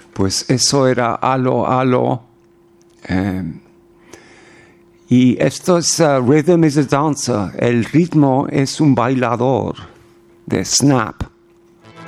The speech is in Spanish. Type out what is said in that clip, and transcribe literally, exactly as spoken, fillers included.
pues eso era Alo Alo. Eh, y esto es uh, rhythm is a dancer. El ritmo es un bailador de snap.